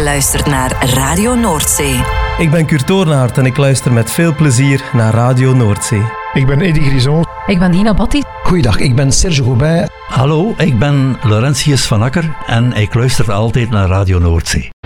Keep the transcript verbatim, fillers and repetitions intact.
luistert naar Radio Noordzee. Ik ben Kurt Toornaert en ik luister met veel plezier naar Radio Noordzee. Ik ben Eddy Grison. Ik ben Dina Batti. Goeiedag, ik ben Serge Goubin. Hallo, ik ben Laurentius van Akker en ik luister altijd naar Radio Noordzee.